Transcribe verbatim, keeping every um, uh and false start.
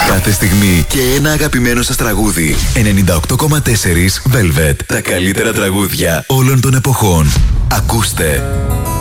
Κάθε στιγμή και ένα αγαπημένο σας τραγούδι. ενενήντα οκτώ κόμμα τέσσερα Velvet. Τα καλύτερα τραγούδια όλων των εποχών. Ακούστε.